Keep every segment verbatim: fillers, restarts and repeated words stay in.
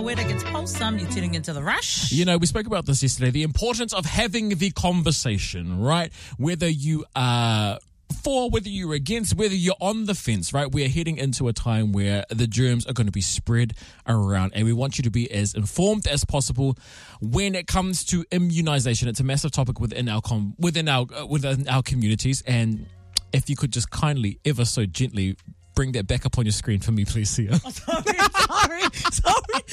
weather gets wholesome. You're tuning into The Rush. You know, we spoke about this yesterday, the importance of having the conversation, right? Whether you are for, whether you're against, whether you're on the fence, right? We are heading into a time where the germs are going to be spread around, and we want you to be as informed as possible when it comes to immunization. It's a massive topic within our com- within our uh, within our communities, and if you could just kindly, ever so gently, bring that back up on your screen for me, please, Sia. Oh, sorry, sorry, sorry.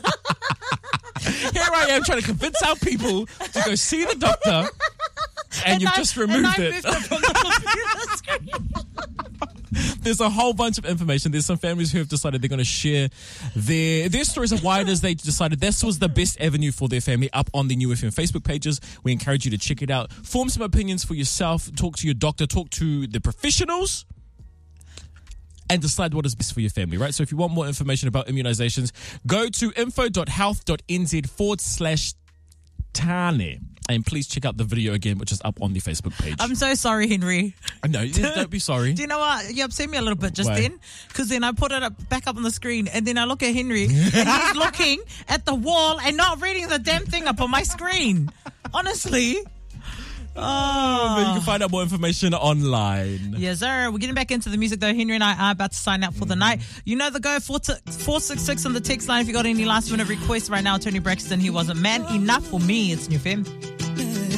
Here I am trying to convince our people to go see the doctor, and, and you've I, just removed and I it. moved it from the screen. There's a whole bunch of information. There's some families who have decided they're going to share their their stories of why it is they decided this was the best avenue for their family up on the New F M Facebook pages. We encourage you to check it out. Form some opinions for yourself. Talk to your doctor. Talk to the professionals. And decide what is best for your family, right? So if you want more information about immunizations, go to info.health.nz forward slash Tane. And please check out the video again, which is up on the Facebook page. I'm so sorry, Henry. No, don't be sorry. Do you know what? You upset me a little bit just Why? then. Because then I put it up, back up on the screen, and then I look at Henry, and he's looking at the wall and not reading the damn thing up on my screen. Honestly. Oh. But you can find out more information online. Yes, sir. We're getting back into the music, though. Henry and I are about to sign out for the night. You know the go, four six six on the text line if you got any last minute requests right now. Tony Braxton, he wasn't man enough for me. It's New F M.